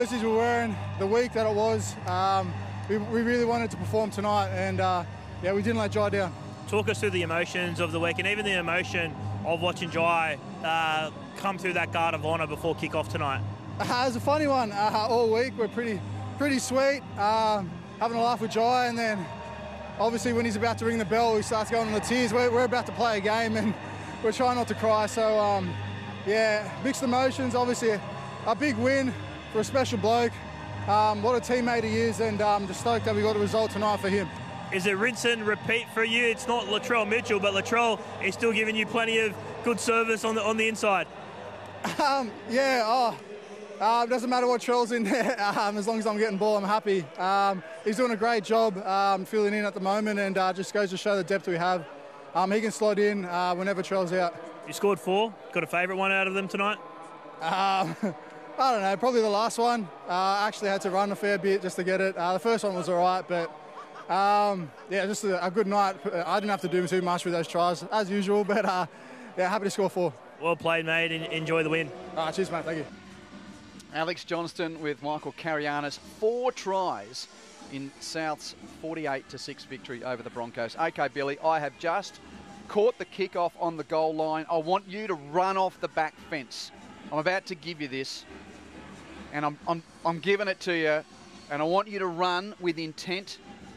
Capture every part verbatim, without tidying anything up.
Jerseys we're wearing, the week that it was, um, we, we really wanted to perform tonight, and uh, yeah, we didn't let Jai down. Talk us through the emotions of the week, and even the emotion of watching Jai uh, come through that guard of honour before kick-off tonight. Uh, it was a funny one. Uh, all week we're pretty, pretty sweet, um, having a laugh with Jai, and then obviously when he's about to ring the bell, he starts going on the tears. We're, we're about to play a game, and we're trying not to cry. So um, yeah, mixed emotions. Obviously, a, a big win for a special bloke. Um, what a teammate he is, and um, just stoked that we got a result tonight for him. Is it rinse and repeat for you? It's not Latrell Mitchell, but Latrell is still giving you plenty of good service on the on the inside. Um, yeah, oh, uh, doesn't matter what Trell's in there. Um, as long as I'm getting ball, I'm happy. Um, he's doing a great job um, filling in at the moment, and uh, just goes to show the depth we have. Um, he can slot in uh, whenever Trell's out. You scored four. Got a favourite one out of them tonight? Um, I don't know, probably the last one. Uh, I actually had to run a fair bit just to get it. Uh, the first one was all right, but um, yeah, just a, a good night. I didn't have to do too much with those tries, as usual, but uh, yeah, happy to score four. Well played, mate. Enjoy the win. All right, cheers, mate. Thank you. Alex Johnston with Michael Carianis. Four tries in South's forty-eight to six victory over the Broncos. Okay, Billy, I have just caught the kickoff on the goal line. I want you to run off the back fence. I'm about to give you this, and I'm, I'm, I'm giving it to you, and I want you to run with intent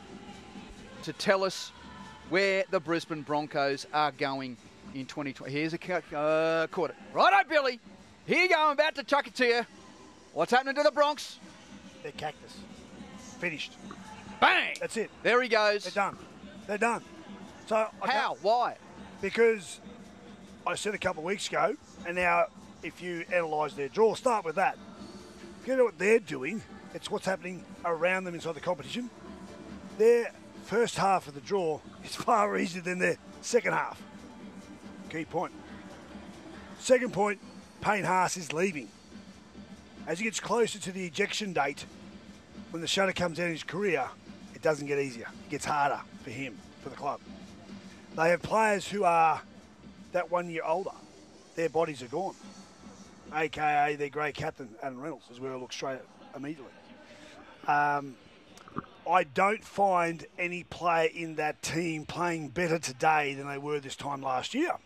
to tell us where the Brisbane Broncos are going in twenty twenty. Here's a uh, caught it. Righto, Billy. Here you go. I'm about to chuck it to you. What's happening to the Bronx? They're Cactus. Finished. Bang! That's it. There he goes. They're done. They're done. So I How? Why? Because I said a couple of weeks ago, and now if you analyse their draw, start with that. Forget what they're doing. It's what's happening around them inside the competition. Their first half of the draw is far easier than their second half. Key point. Second point, Payne Haas is leaving. As he gets closer to the ejection date, when the shutter comes out in his career, it doesn't get easier. It gets harder for him, for the club. They have players who are that one year older. Their bodies are gone. A K A their great captain, Adam Reynolds, is where I look straight at immediately. Um, I don't find any player in that team playing better today than they were this time last year.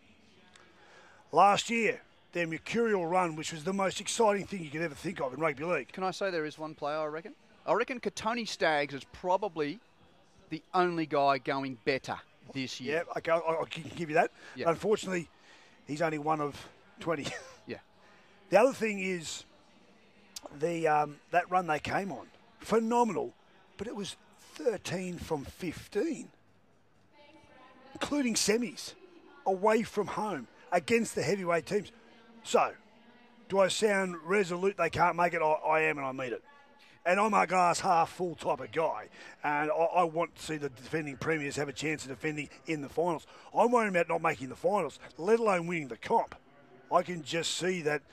Last year, their mercurial run, which was the most exciting thing you could ever think of in rugby league. Can I say there is one player, I reckon? I reckon Katoni Staggs is probably the only guy going better this year. Yeah, okay, I, I can give you that. Yep. Unfortunately, he's only one of twenty. Yeah. The other thing is the um, that run they came on, phenomenal, but it was thirteen from fifteen, including semis, away from home against the heavyweight teams. So, do I sound resolute they can't make it? I, I am, and I mean it. And I'm a glass half full type of guy, and I, I want to see the defending premiers have a chance of defending in the finals. I'm worried about not making the finals, let alone winning the comp. I can just see that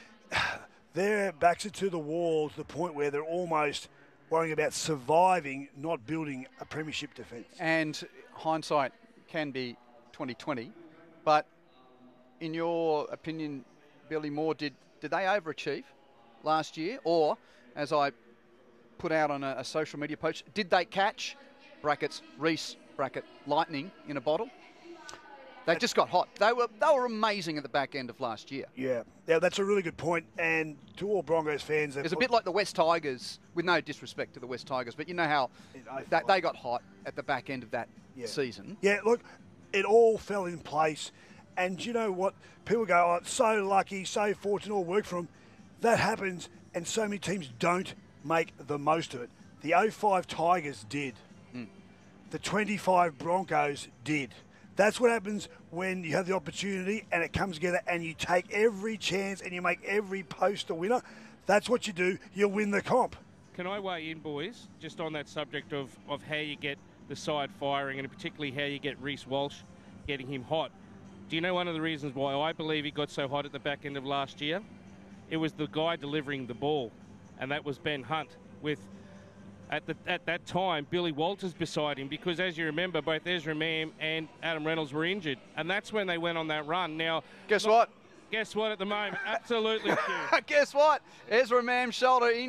their backs are to the wall to the point where they're almost worrying about surviving, not building a premiership defence. And hindsight can be twenty twenty, but in your opinion, Billy Moore, did, did they overachieve last year? Or, as I put out on a, a social media post, did they catch, brackets, Reese, bracket, lightning in a bottle? They just got hot. They were they were amazing at the back end of last year. Yeah, yeah, that's a really good point. And to all Broncos fans, it's a bit like the West Tigers, with no disrespect to the West Tigers, but you know how that they got hot at the back end of that yeah. season. Yeah, look, it all fell in place. And you know what? People go, oh, it's so lucky, so fortunate, all work for them. That happens, and so many teams don't make the most of it. The oh five Tigers did. Mm. The twenty-five Broncos did. That's what happens when you have the opportunity and it comes together and you take every chance and you make every post a winner. That's what you do. You'll win the comp. Can I weigh in, boys, just on that subject of, of how you get the side firing and particularly how you get Reece Walsh getting him hot? Do you know one of the reasons why I believe he got so hot at the back end of last year? It was the guy delivering the ball, and that was Ben Hunt with, at the at that time, Billy Walters beside him, because as you remember, both Ezra Mam and Adam Reynolds were injured, and that's when they went on that run. Now, guess not, what? Guess what at the moment? Absolutely, Q. Guess what? Ezra Mam's shoulder